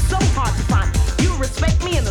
so hard to find. You respect me and